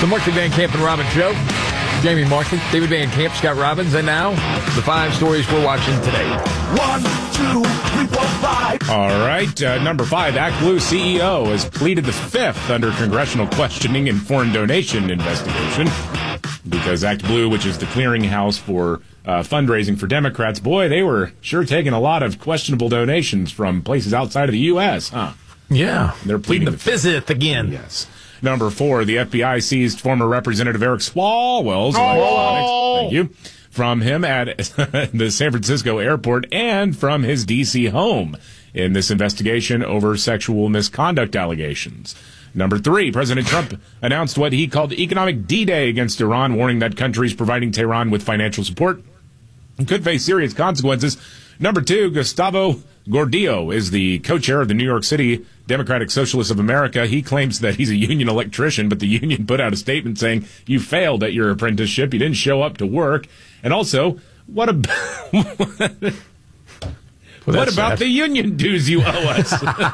The Markley Van Camp and Robbins Show. Jamie Markley, David Van Camp, Scott Robbins, and now the 5 stories we're watching today. 1, 2, 3, 4, 5. All right, number 5, ActBlue CEO has pleaded the 5th under congressional questioning and foreign donation investigation because ActBlue, which is the clearinghouse for fundraising for Democrats, boy, they were sure taking a lot of questionable donations from places outside of the U.S., huh? Yeah. They're pleading the 5th again. Yes. Number 4, the FBI seized former Representative Eric Swalwell's electronics. Thank you. From him at the San Francisco airport and from his D.C. home in this investigation over sexual misconduct allegations. Number 3, President Trump announced what he called economic D-Day against Iran, warning that countries providing Tehran with financial support could face serious consequences. Number 2, Gustavo Gordillo is the co-chair of the New York City Democratic Socialists of America. He claims that he's a union electrician, but the union put out a statement saying, you failed at your apprenticeship, you didn't show up to work. And also, what about the union dues you owe us?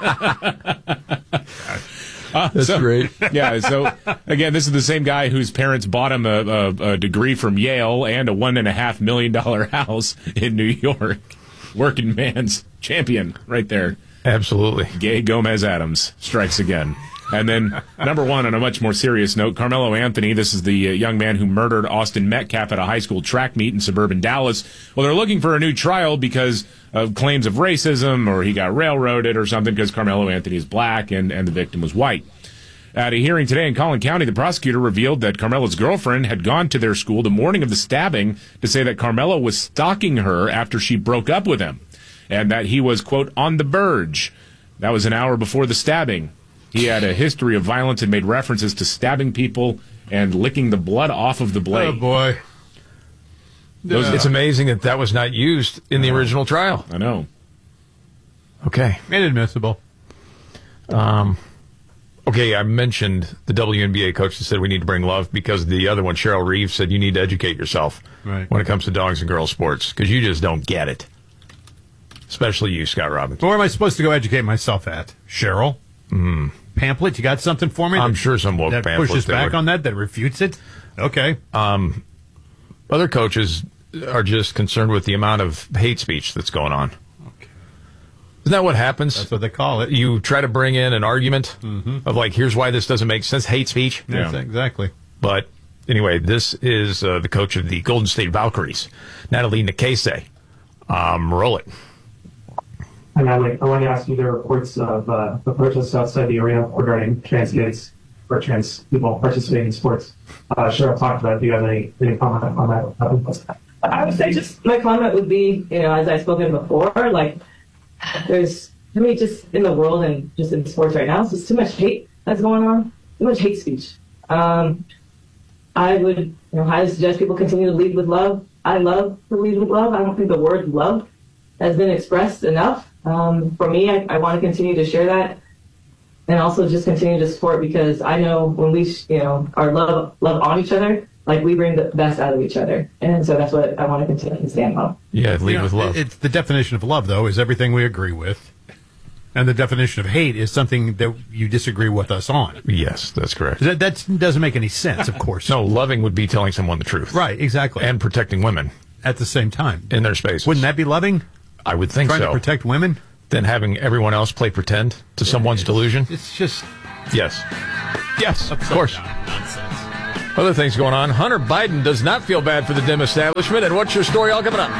That's great. Yeah, so, again, this is the same guy whose parents bought him a degree from Yale and a $1.5 million house in New York. Working man's champion right there. Absolutely. Gay Gomez Adams strikes again. And then, number 1, on a much more serious note, Carmelo Anthony, this is the young man who murdered Austin Metcalf at a high school track meet in suburban Dallas. Well, they're looking for a new trial because of claims of racism, or he got railroaded or something, because Carmelo Anthony is black and the victim was white. At a hearing today in Collin County, the prosecutor revealed that Carmelo's girlfriend had gone to their school the morning of the stabbing to say that Carmelo was stalking her after she broke up with him, and that he was, quote, on the verge. That was an hour before the stabbing. He had a history of violence and made references to stabbing people and licking the blood off of the blade. Oh, boy. It's amazing that was not used in the original trial. I know. Okay. Inadmissible. Okay, I mentioned the WNBA coach that said we need to bring love because the other one, Cheryl Reeves, said you need to educate yourself when it comes to dogs and girls sports because you just don't get it. Especially you, Scott Robbins. Where am I supposed to go educate myself at? Cheryl? Pamphlet? You got something for me? I'm sure some woke that pamphlet pushes back on that refutes it? Okay. Other coaches are just concerned with the amount of hate speech that's going on. Isn't that what happens? That's what they call it. You try to bring in an argument of like, here's why this doesn't make sense. Hate speech. Yeah, exactly. But anyway, this is the coach of the Golden State Valkyries, Natalie Nakase. Roll it. And I want to ask you, there are reports of the protests outside the arena regarding trans kids or trans people participating in sports. Cheryl talked about it. Do you have any comment on that? I would say just my comment would be, as I've spoken before, like, there's too many just in the world and just in sports right now. So it's too much hate that's going on, too much hate speech. I would highly suggest people continue to lead with love. I love to lead with love. I don't think the word love has been expressed enough. For me, I want to continue to share that and also just continue to support because I know when we, are love on each other, like we bring the best out of each other. And so that's what I want to continue to stand on. Yeah, lead with love. It's the definition of love, though, is everything we agree with. And the definition of hate is something that you disagree with us on. Yes, that's correct. That doesn't make any sense, of course. No, loving would be telling someone the truth. Right, exactly. And protecting women. At the same time. In their spaces. Wouldn't that be loving? I would think Trying so. to protect women? Then having everyone else play pretend to someone's delusion? It's just... Yes. Yes, of course. Other things going on. Hunter Biden does not feel bad for the Dem establishment. And what's your story all coming up?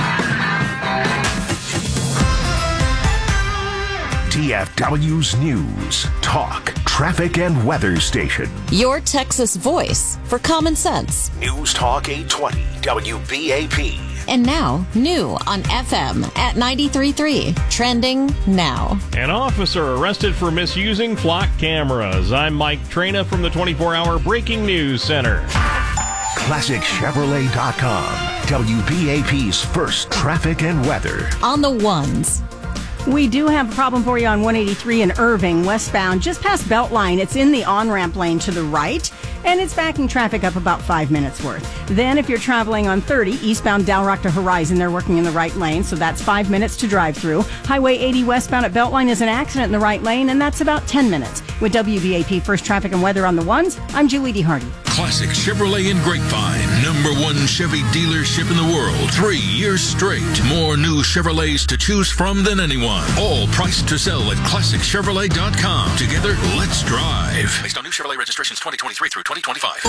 DFW's News, Talk, Traffic, and Weather Station. Your Texas voice for common sense. News Talk 820, WBAP. And now, new on FM at 93.3. Trending now. An officer arrested for misusing flock cameras. I'm Mike Trena from the 24-hour Breaking News Center. ClassicChevrolet.com, WBAP's first traffic and weather. On the ones. We do have a problem for you on 183 in Irving, westbound, just past Beltline. It's in the on-ramp lane to the right, and it's backing traffic up about 5 minutes worth. Then if you're traveling on 30, eastbound Dow Rock to Horizon, they're working in the right lane, so that's 5 minutes to drive through. Highway 80 westbound at Beltline is an accident in the right lane, and that's about 10 minutes. With WBAP First Traffic and Weather on the Ones, I'm Julie D. Hardy. Classic Chevrolet in Grapevine. #1 Chevy dealership in the world. 3 years straight. More new Chevrolets to choose from than anyone. All priced to sell at ClassicChevrolet.com. Together, let's drive. Based on new Chevrolet registrations 2023 through 2025.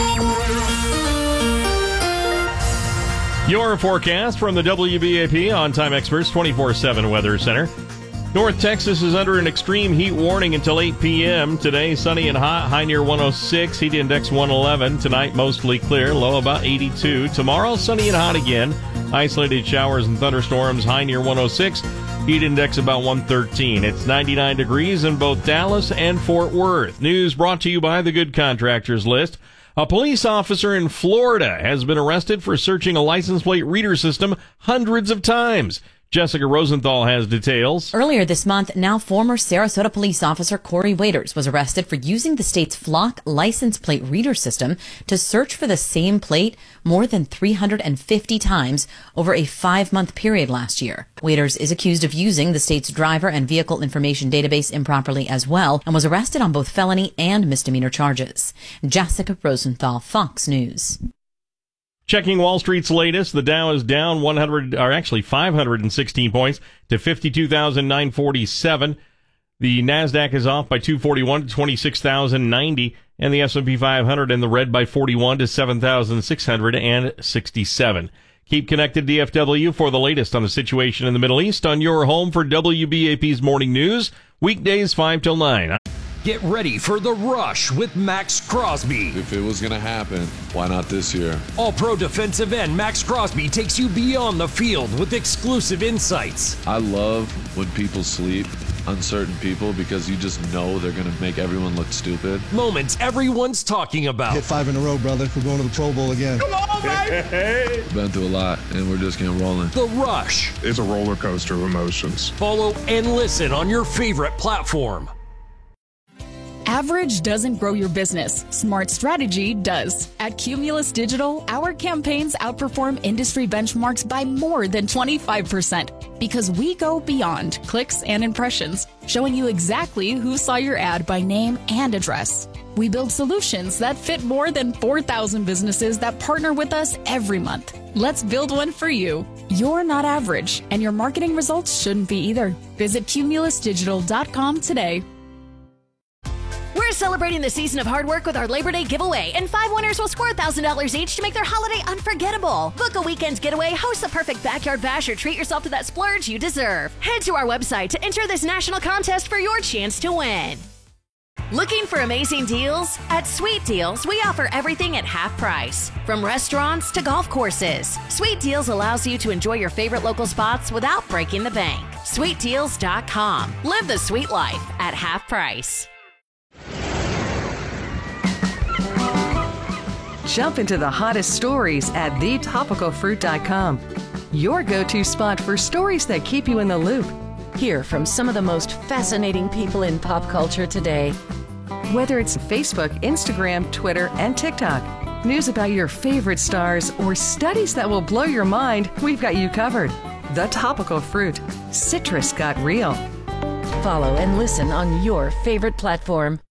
Your forecast from the WBAP On-Time Experts 24/7 Weather Center. North Texas is under an extreme heat warning until 8 p.m. Today, sunny and hot, high near 106, heat index 111. Tonight, mostly clear, low about 82. Tomorrow, sunny and hot again. Isolated showers and thunderstorms, high near 106, heat index about 113. It's 99 degrees in both Dallas and Fort Worth. News brought to you by the Good Contractors List. A police officer in Florida has been arrested for searching a license plate reader system hundreds of times. Jessica Rosenthal has details. Earlier this month, now former Sarasota police officer Corey Waiters was arrested for using the state's Flock license plate reader system to search for the same plate more than 350 times over a 5-month period last year. Waiters is accused of using the state's driver and vehicle information database improperly as well and was arrested on both felony and misdemeanor charges. Jessica Rosenthal, Fox News. Checking Wall Street's latest, the Dow is down 516 points to 52,947. The Nasdaq is off by 241 to 26,090, and the S&P 500 in the red by 41 to 7,667. Keep connected to DFW for the latest on the situation in the Middle East on your home for WBAP's Morning News, weekdays 5 till 9. Get ready for The Rush with Max Crosby. If it was going to happen, why not this year? All-pro defensive end Max Crosby takes you beyond the field with exclusive insights. I love when people sleep on certain people because you just know they're going to make everyone look stupid. Moments everyone's talking about. Hit 5 in a row, brother. We're going to the Pro Bowl again. Come on, baby! Been through a lot, and we're just getting rolling. The Rush. It's a roller coaster of emotions. Follow and listen on your favorite platform. Average doesn't grow your business. Smart strategy does. At Cumulus Digital, our campaigns outperform industry benchmarks by more than 25% because we go beyond clicks and impressions, showing you exactly who saw your ad by name and address. We build solutions that fit more than 4,000 businesses that partner with us every month. Let's build one for you. You're not average, and your marketing results shouldn't be either. Visit cumulusdigital.com today. We're celebrating the season of hard work with our Labor Day giveaway, and 5 winners will score $1,000 each to make their holiday unforgettable. Book a weekend getaway, host the perfect backyard bash, or treat yourself to that splurge you deserve. Head to our website to enter this national contest for your chance to win. Looking for amazing deals? At Sweet Deals, we offer everything at half price. From restaurants to golf courses, Sweet Deals allows you to enjoy your favorite local spots without breaking the bank. SweetDeals.com. Live the sweet life at half price. Jump into the hottest stories at thetopicalfruit.com. Your go-to spot for stories that keep you in the loop. Hear from some of the most fascinating people in pop culture today. Whether it's Facebook, Instagram, Twitter, and TikTok, news about your favorite stars, or studies that will blow your mind, we've got you covered. The Topical Fruit. Citrus got real. Follow and listen on your favorite platform.